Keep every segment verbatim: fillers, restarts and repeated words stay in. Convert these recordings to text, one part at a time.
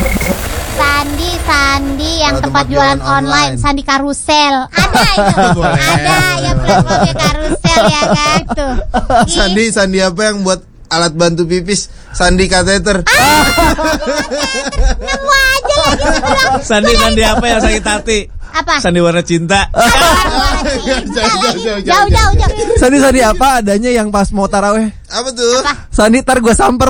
Sandi, Sandi yang Oh, tempat tempat jualan jualan online. online. Sandi Karusel. Ada itu. Boleh. Ada yang platformnya Karusel ya kan tuh. Ih, Sandi, Sandi apa yang buat alat bantu pipis? Sandi kateter. nemu aja lagi sebelah. Sandi Sandi apa yang sakit hati? Apa? Sandi warna cinta. Jauh, jauh, jauh, Jauh jauh jauh. Sandi Sandi apa adanya yang pas mau taraweh? Apa tuh? Sandi tar gue samper.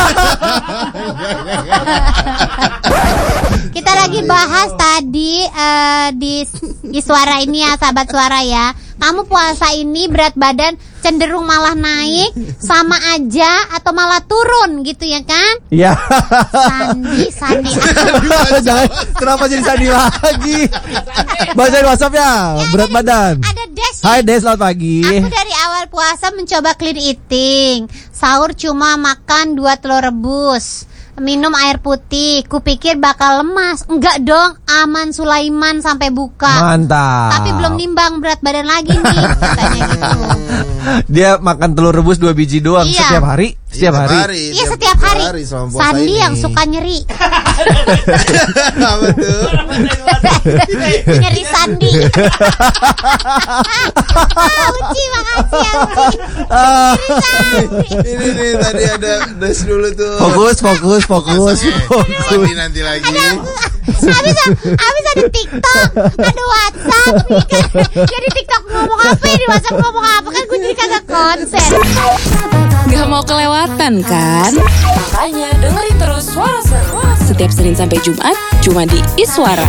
Kita lagi bahas tadi eh, di di suara ini ya, sahabat suara ya. Kamu puasa ini berat badan cenderung malah naik, sama aja atau malah turun gitu ya kan? Iya. Sandi, Sandi. Jangan, kenapa jadi Sandi lagi? Bacain WhatsApp ya, berat badan. Ada Des. Hai Des, selamat pagi. Aku dari awal puasa mencoba clean eating. Sahur cuma makan dua telur rebus, minum air putih. Kupikir bakal lemas. Enggak dong, aman Sulaiman sampai buka. Mantap. Tapi belum nimbang berat badan lagi nih, katanya gitu. Dia makan telur rebus dua biji doang Iya. setiap hari. Setiap Iya, hari. Iya setiap hari. selama puasa Sandi ini. yang suka nyeri. Apa tuh? Nyeri Sandi. Ah, Uci makasih ya Uci. Ah, Ini nih tadi ada Des dulu tuh. fokus, fokus, fokus. Sandi nanti lagi. Habis habis ada TikTok, ada WhatsApp. Jadi TikTok ngomong apa ya, di WhatsApp ngomong apa, kan gue jadi kagak konsen. Gak mau kelewatan kan? Makanya dengerin terus Suara Seru setiap Senin sampai Jumat cuma di Iswara.